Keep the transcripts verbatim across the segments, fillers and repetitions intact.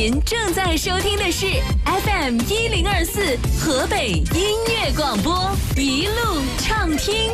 您正在收听的是 F M 一零二四河北音乐广播，一路畅听。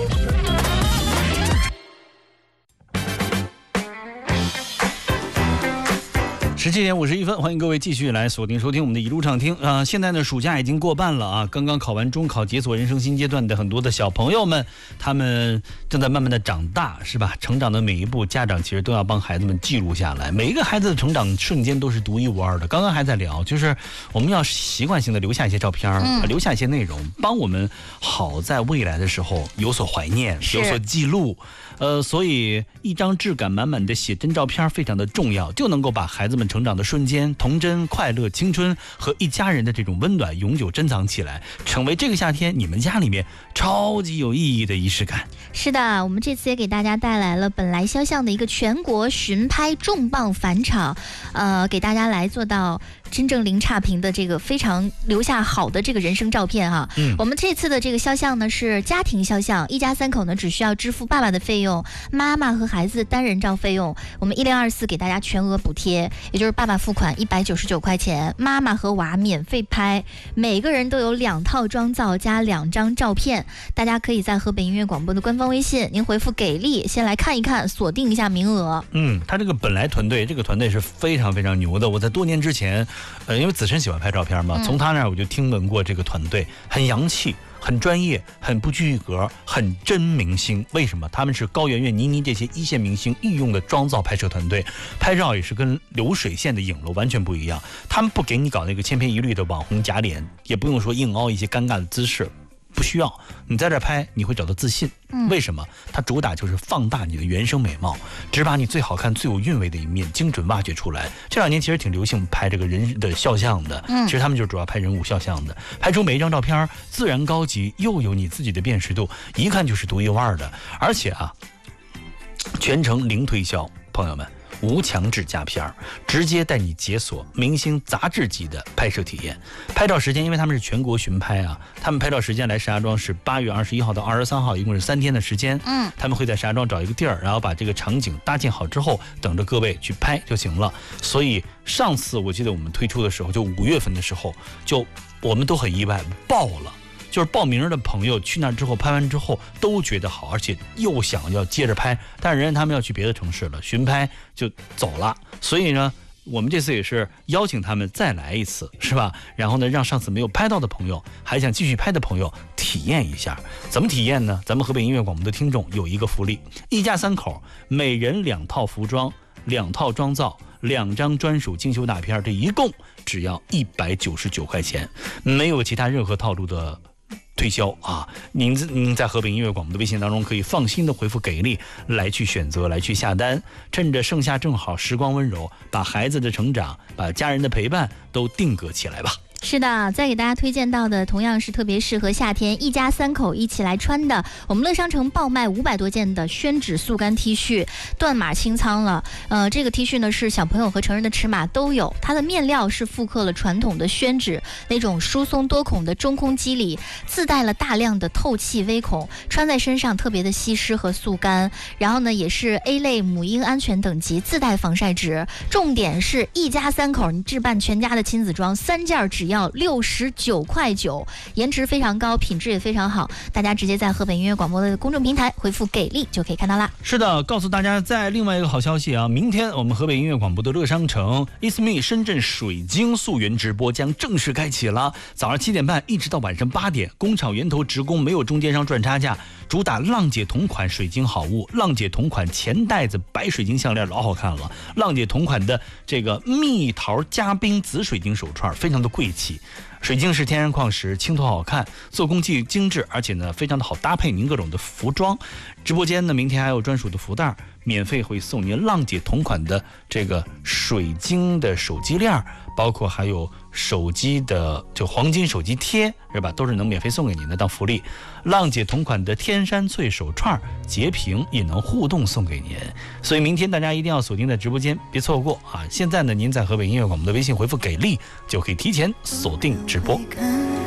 十七点五十一分，欢迎各位继续来锁定收听我们的一路畅听啊、呃！现在呢，暑假已经过半了啊，刚刚考完中考，解锁人生新阶段的很多的小朋友们，他们正在慢慢的长大，是吧？成长的每一步，家长其实都要帮孩子们记录下来，每一个孩子的成长瞬间都是独一无二的。刚刚还在聊，就是我们要习惯性的留下一些照片，嗯、留下一些内容，帮我们好在未来的时候有所怀念，有所记录。呃，所以一张质感满满的写真照片非常的重要，就能够把孩子们成长的瞬间、童真、快乐、青春和一家人的这种温暖永久珍藏起来，成为这个夏天你们家里面超级有意义的仪式感。 是的，我们这次也给大家带来了本来肖像的一个全国巡拍重磅返场，呃，给大家来做到真正零差评的这个非常留下好的这个人生照片哈。嗯，我们这次的这个肖像呢是家庭肖像，一家三口呢只需要支付爸爸的费用，妈妈和孩子单人照费用，我们一零二四给大家全额补贴，也就是爸爸付款一百九十九块钱，妈妈和娃免费拍，每个人都有两套妆造加两张照片。大家可以在河北音乐广播的官方微信，您回复给力，先来看一看，锁定一下名额。 嗯，他这个本来团队，这个团队是非常非常牛的。我在多年之前，呃，因为子琛喜欢拍照片嘛，从他那儿我就听闻过这个团队，很洋气。很专业，很不拘一格，很真明星。为什么？他们是高圆圆、倪妮这些一线明星御用的妆造拍摄团队，拍照也是跟流水线的影楼完全不一样。他们不给你搞那个千篇一律的网红假脸，也不用说硬凹一些尴尬的姿势。不需要，你在这拍你会找到自信。嗯，为什么？它主打就是放大你的原生美貌，只把你最好看、最有韵味的一面精准挖掘出来。这两年其实挺流行拍这个人的肖像的，嗯，其实他们就主要拍人物肖像的，拍出每一张照片自然高级，又有你自己的辨识度，一看就是独一无二的。而且啊，全程零推销，朋友们。无强制加片，直接带你解锁明星杂志级的拍摄体验。拍照时间，因为他们是全国巡拍啊，他们拍照时间来石家庄是八月二十一号到二十三号，一共是三天的时间。嗯，他们会在石家庄找一个地儿，然后把这个场景搭建好之后，等着各位去拍就行了。所以上次我记得我们推出的时候，就五月份的时候，就我们都很意外，爆了。就是报名的朋友去那之后拍完之后都觉得好，而且又想要接着拍，但是人家他们要去别的城市了，巡拍就走了。所以呢，我们这次也是邀请他们再来一次，是吧？然后呢，让上次没有拍到的朋友，还想继续拍的朋友体验一下。怎么体验呢？咱们河北音乐广播的听众有一个福利，一家三口每人两套服装，两套妆造，两张专属精修大片，这一共只要一百九十九块钱，没有其他任何套路的推销啊！您您在河北音乐广播的微信当中可以放心的回复给力来去选择，来去下单，趁着盛夏正好，时光温柔，把孩子的成长，把家人的陪伴都定格起来吧。 是的，再给大家推荐到的同样是特别适合夏天一家三口一起来穿的，我们乐商城爆卖五百多件的宣纸速干 T 恤，断码清仓了。呃，这个 T 恤呢是小朋友和成人的尺码都有，它的面料是复刻了传统的宣纸那种疏松多孔的中空肌理，自带了大量的透气微孔，穿在身上特别的吸湿和速干。然后呢，也是 A 类母婴安全等级，自带防晒纸。重点是一家三口你置办全家的亲子装，三件只要六十九块九，颜值非常高，品质也非常好。大家直接在河北音乐广播的公众平台回复给力就可以看到啦。 是的，告诉大家在另外一个好消息啊，明天我们河北音乐广播的乐商城 It's Me 深圳水晶溯源直播将正式开启了，早上七点半一直到晚上八点，工厂源头直供，没有中间商赚差价，主打浪姐同款水晶好物，浪姐同款钱袋子白水晶项链老好看了，浪姐同款的这个蜜桃加冰紫水晶手串非常的贵气。水晶是天然矿石，清透好看，做工技精致，而且呢非常的好搭配您各种的服装。直播间呢明天还有专属的福袋，免费会送您浪姐同款的这个水晶的手机链，包括还有手机的就黄金手机贴，是吧？都是能免费送给您的当福利。浪姐同款的天山翠手串截屏也能互动送给您，所以明天大家一定要锁定在直播间，别错过啊！现在呢，您在河北音乐广播的微信回复给力，就可以提前锁定直播。